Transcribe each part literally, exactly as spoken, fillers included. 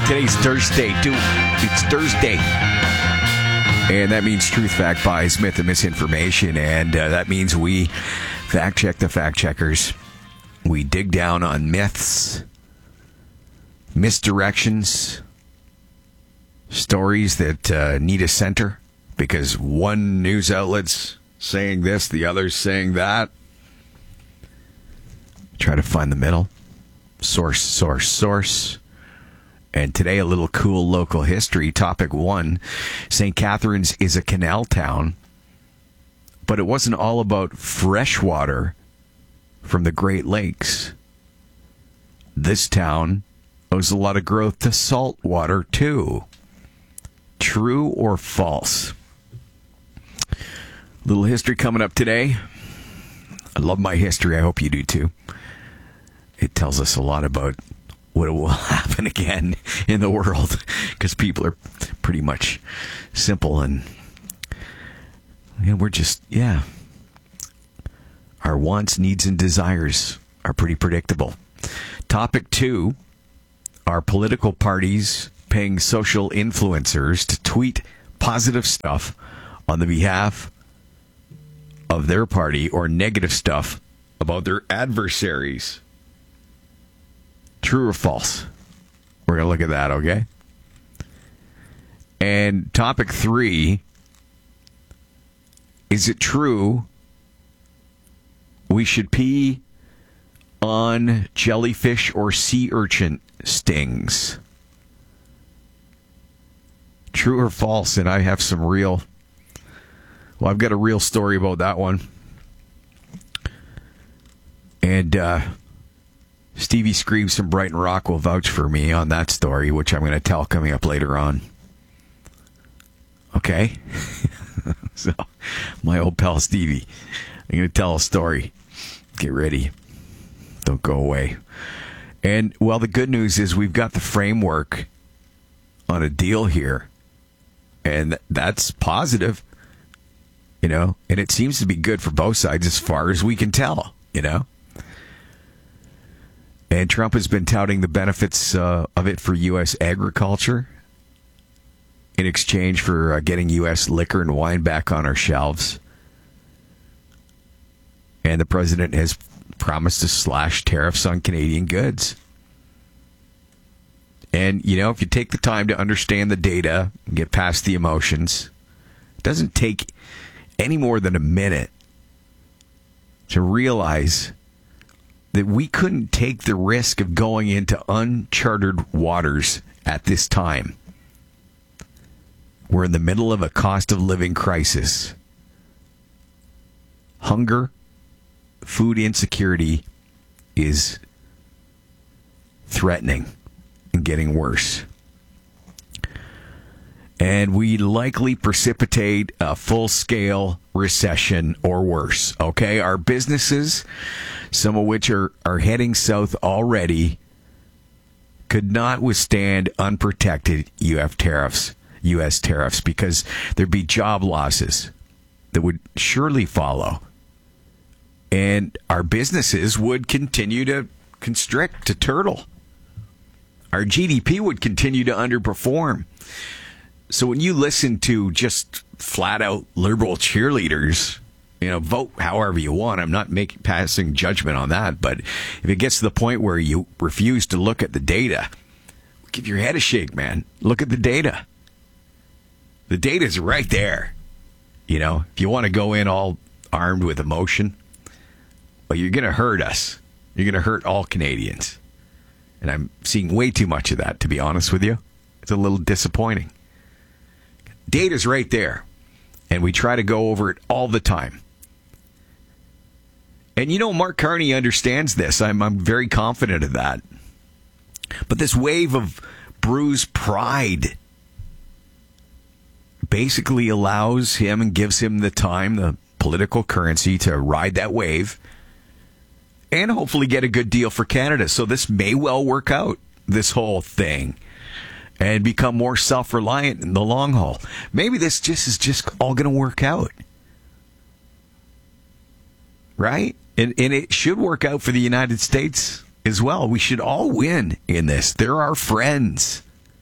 right, today's Thursday, dude. It's Thursday. And that means Truth Fact buys myth and misinformation. And uh, that means we fact check the fact checkers. We dig down on myths, misdirections, stories that uh, need a center because one news outlet's saying this, the other's saying that. Try to find the middle. Source, source, source. And today, a little cool local history. Topic one, Saint Catharines is a canal town, but it wasn't all about fresh water from the Great Lakes. This town owes a lot of growth to salt water, too. True or false? Little history coming up today. I love my history. I hope you do, too. It tells us a lot about what will happen again in the world because people are pretty much simple and, and we're just, yeah. Our wants, needs, and desires are pretty predictable. Topic two, are political parties paying social influencers to tweet positive stuff on the behalf of their party or negative stuff about their adversaries? True or false? We're going to look at that, okay? And topic three, is it true we should pee on jellyfish or sea urchin stings? True or false? And I have some real, well, I've got a real story about that one. And, uh, Stevie Screams from Brighton Rock will vouch for me on that story, which I'm going to tell coming up later on. Okay? So, my old pal Stevie, I'm going to tell a story. Get ready. Don't go away. And, well, the good news is we've got the framework on a deal here. And that's positive, you know, and it seems to be good for both sides as far as we can tell, you know. And Trump has been touting the benefits uh, of it for U S agriculture in exchange for uh, getting U S liquor and wine back on our shelves. And the president has promised to slash tariffs on Canadian goods. And, you know, if you take the time to understand the data and get past the emotions, it doesn't take any more than a minute to realize that we couldn't take the risk of going into uncharted waters at this time. We're in the middle of a cost of living crisis. Hunger, food insecurity is threatening and getting worse. And we likely precipitate a full-scale recession or worse. Okay, our businesses, some of which are, are heading south already, could not withstand unprotected U S tariffs, U S tariffs, because there'd be job losses that would surely follow. And our businesses would continue to constrict, to turtle. Our G D P would continue to underperform. So when you listen to just flat-out liberal cheerleaders, you know, vote however you want. I'm not making passing judgment on that. But if it gets to the point where you refuse to look at the data, give your head a shake, man. Look at the data. The data's right there. You know, if you want to go in all armed with emotion, well, you're going to hurt us. You're going to hurt all Canadians. And I'm seeing way too much of that, to be honest with you. It's a little disappointing. Data's right there. And we try to go over it all the time. And you know, Mark Carney understands this. I'm, I'm very confident of that. But this wave of bruised pride basically allows him and gives him the time, the political currency to ride that wave and hopefully get a good deal for Canada. So this may well work out, this whole thing, and become more self-reliant in the long haul. Maybe this just is just all going to work out. Right? And, and it should work out for the United States as well. We should all win in this. They're our friends.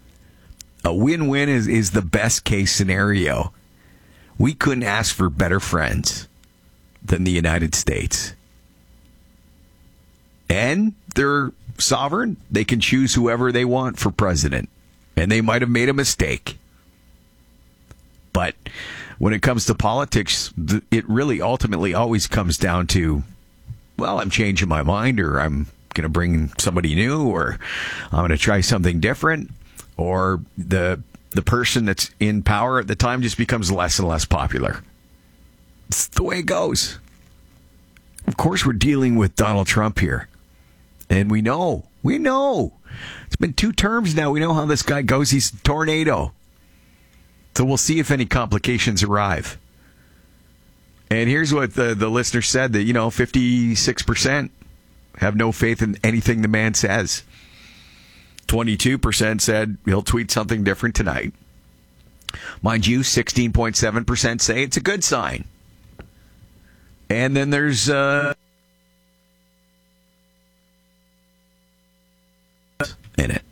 A win-win is, is the best case scenario. We couldn't ask for better friends than the United States. And they're sovereign. They can choose whoever they want for president. And they might have made a mistake. But when it comes to politics, it really ultimately always comes down to, well, I'm changing my mind, or I'm going to bring somebody new, or I'm going to try something different, or the the person that's in power at the time just becomes less and less popular. It's the way it goes. Of course, we're dealing with Donald Trump here. And we know, we know. It's been two terms now. We know how this guy goes. He's a tornado. So we'll see if any complications arrive. And here's what the, the listener said, that, you know, fifty-six percent have no faith in anything the man says. twenty-two percent said he'll tweet something different tonight. Mind you, sixteen point seven percent say it's a good sign. And then there's uh, in it.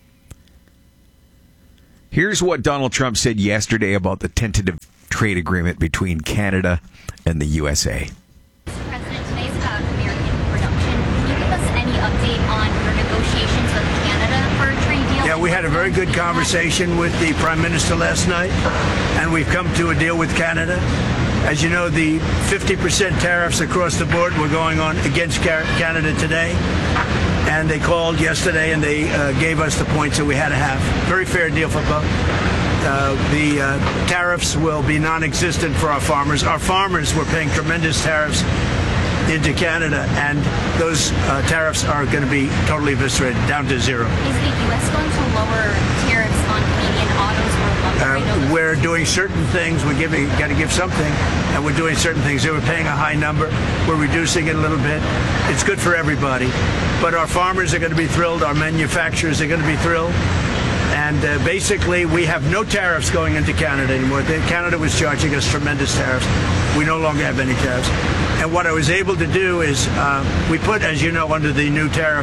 Here's what Donald Trump said yesterday about the tentative trade agreement between Canada and the U S A. President, today's about American production. Can you give us any update on your negotiations with Canada for a trade deal? Yeah, we had a very good conversation with the Prime Minister last night, and we've come to a deal with Canada. As you know, the fifty percent tariffs across the board were going on against Canada today. And they called yesterday and they uh, gave us the points that we had to have. Very fair deal for both. Uh, the uh, tariffs will be non-existent for our farmers. Our farmers were paying tremendous tariffs into Canada, and those uh, tariffs are going to be totally eviscerated, down to zero. Is the U S going to lower tariffs on Canadian autos or lumber? Uh, we're doing certain things. We're giving, got to give something, and we're doing certain things. They were paying a high number. We're reducing it a little bit. It's good for everybody. But our farmers are going to be thrilled. Our manufacturers are going to be thrilled. And uh, basically, we have no tariffs going into Canada anymore. They, Canada was charging us tremendous tariffs. We no longer have any tariffs. And what I was able to do is uh, we put, as you know, under the new tariff,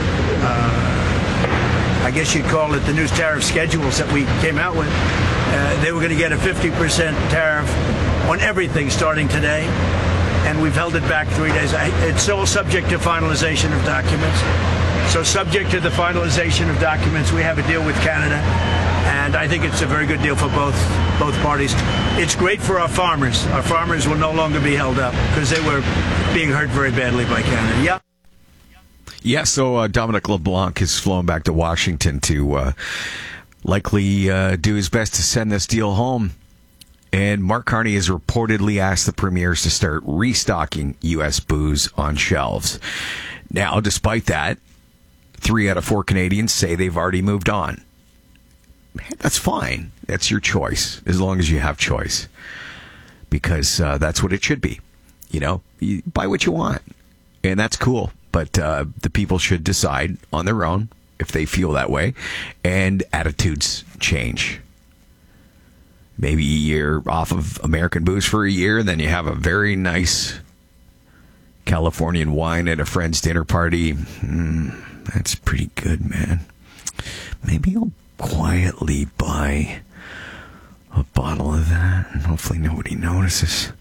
uh, I guess you'd call it the new tariff schedules that we came out with. Uh, they were going to get a fifty percent tariff on everything starting today. And we've held it back three days. It's all subject to finalization of documents. So subject to the finalization of documents, we have a deal with Canada. And I think it's a very good deal for both both parties. It's great for our farmers. Our farmers will no longer be held up because they were being hurt very badly by Canada. Yeah. Yeah, so uh, Dominic LeBlanc has flown back to Washington to uh, likely uh, do his best to send this deal home. And Mark Carney has reportedly asked the premiers to start restocking U S booze on shelves. Now, despite that, three out of four Canadians say they've already moved on. That's fine. That's your choice, as long as you have choice. Because uh, that's what it should be. You know, you buy what you want. And that's cool. But uh, the people should decide on their own if they feel that way. And attitudes change. Maybe you're off of American booze for a year, and then you have a very nice Californian wine at a friend's dinner party. Mm, that's pretty good, man. Maybe I'll quietly buy a bottle of that, and hopefully nobody notices.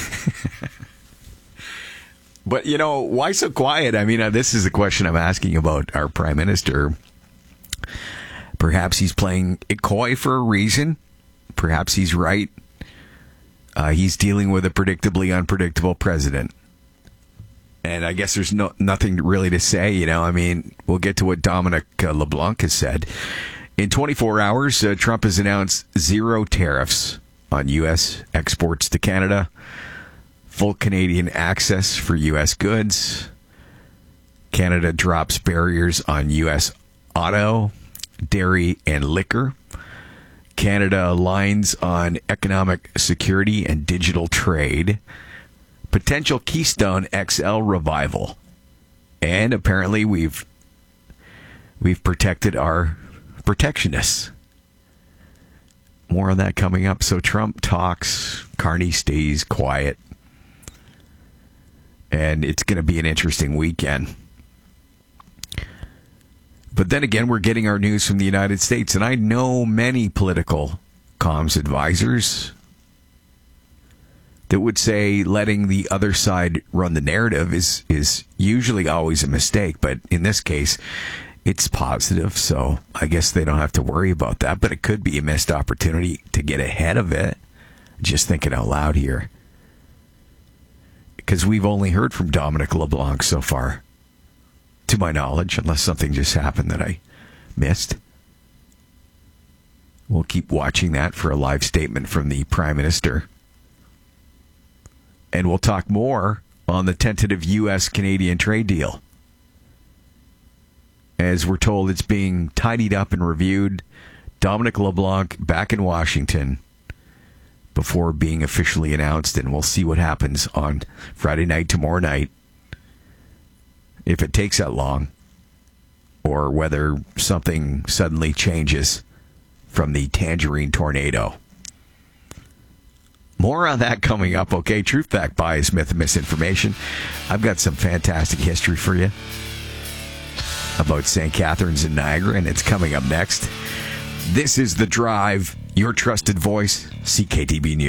But, you know, why so quiet? I mean, uh, this is a question I'm asking about our prime minister. Perhaps he's playing it coy for a reason. Perhaps he's right. Uh, he's dealing with a predictably unpredictable president. And I guess there's no nothing really to say, you know. I mean, we'll get to what Dominic uh, LeBlanc has said. In twenty-four hours, uh, Trump has announced zero tariffs on U S exports to Canada, full Canadian access for U S goods. Canada drops barriers on U S auto, dairy, and liquor. Canada aligns on economic security and digital trade. Potential Keystone X L revival. And apparently we've we've protected our protectionists. More on that coming up. So Trump talks, Carney stays quiet. And it's going to be an interesting weekend. But then again, we're getting our news from the United States, and I know many political comms advisors that would say letting the other side run the narrative is is usually always a mistake. But in this case, it's positive, so I guess they don't have to worry about that. But it could be a missed opportunity to get ahead of it. Just thinking out loud here. Because we've only heard from Dominic LeBlanc so far, to my knowledge, unless something just happened that I missed. We'll keep watching that for a live statement from the Prime Minister. And we'll talk more on the tentative U S Canadian trade deal. As we're told, it's being tidied up and reviewed. Dominic LeBlanc back in Washington before being officially announced, and we'll see what happens on Friday night, tomorrow night, if it takes that long, or whether something suddenly changes from the Tangerine tornado. More on that coming up, okay? Truth, fact, bias, myth, and misinformation. I've got some fantastic history for you about Saint Catharines and Niagara, and it's coming up next. This is The Drive, your trusted voice, C K T B News.